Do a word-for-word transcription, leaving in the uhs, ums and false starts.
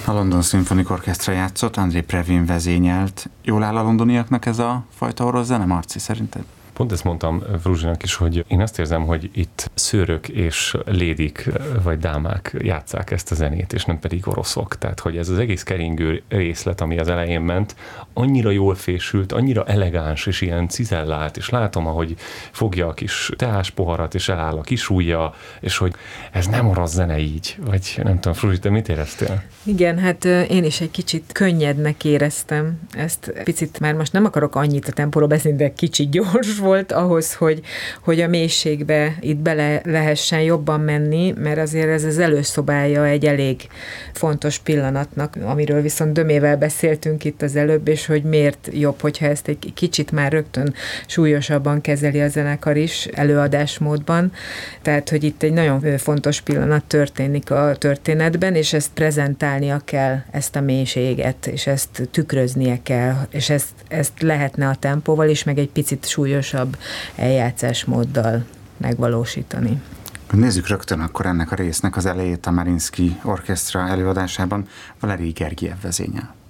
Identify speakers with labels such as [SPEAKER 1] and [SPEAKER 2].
[SPEAKER 1] A London Symphonic Orchestra játszott, André Previn vezényelt. Jól áll a londoniaknak ez a fajta orosz zene, Marci, szerinted?
[SPEAKER 2] Pont ezt mondtam Fruzsinak is, hogy én azt érzem, hogy itt szőrök és lédik vagy dámák játsszák ezt a zenét, és nem pedig oroszok. Tehát, hogy ez az egész keringő részlet, ami az elején ment, annyira jól fésült, annyira elegáns és ilyen cizellált, és látom, ahogy fogja a kis teás poharat, és eláll a kis ujja, és hogy ez nem orosz zene így. Vagy nem tudom, Fruzsi, te mit éreztél?
[SPEAKER 3] Igen, hát én is egy kicsit könnyednek éreztem ezt. Picit már most nem akarok annyit a tempóról beszélni, de kicsit gyors volt ahhoz, hogy, hogy a mélységbe itt bele lehessen jobban menni, mert azért ez az előszobája egy elég fontos pillanatnak, amiről viszont Dömével beszéltünk itt az előbb, és hogy miért jobb, hogyha ezt egy kicsit már rögtön súlyosabban kezeli a zenekar is előadásmódban. Tehát, hogy itt egy nagyon fontos pillanat történik a történetben, és ezt prezentálnia kell, ezt a mélységet, és ezt tükröznie kell, és ezt, ezt lehetne a tempóval is, meg egy picit súlyosabb eljátszásmóddal megvalósítani.
[SPEAKER 1] Nézzük rögtön akkor ennek a résznek az elejét a Mariinsky Orchestra előadásában Valerij Gergiev vezényel.